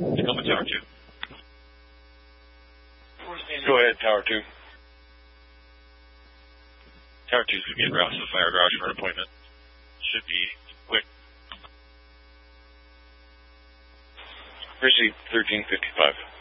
Tacoma Tower 2. Go ahead, Tower 2. Tower 2 is going to be en route to the fire garage for an appointment. Should be quick. Receive 1355.